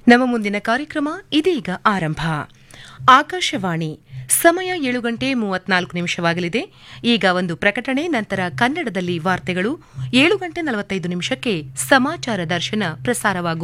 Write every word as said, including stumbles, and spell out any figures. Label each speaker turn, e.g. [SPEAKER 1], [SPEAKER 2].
[SPEAKER 1] ನಮ್ಮ ಮುಂದಿನ ಕಾರ್ಯಕ್ರಮ ಇದೀಗ ಆರಂಭ. ಆಕಾಶವಾಣಿ ಸಮಯ ಏಳು ಗಂಟೆ ಮೂವತ್ನಾಲ್ಕು ನಿಮಿಷವಾಗಲಿದೆ. ಈಗ ಒಂದು ಪ್ರಕಟಣೆ, ನಂತರ ಕನ್ನಡದಲ್ಲಿ ವಾರ್ತೆಗಳು. ಏಳು ಗಂಟೆ ನಲವತ್ತೈದು ನಿಮಿಷಕ್ಕೆ ಸಮಾಚಾರ ದರ್ಶನ ಪ್ರಸಾರವಾಗುವುದು.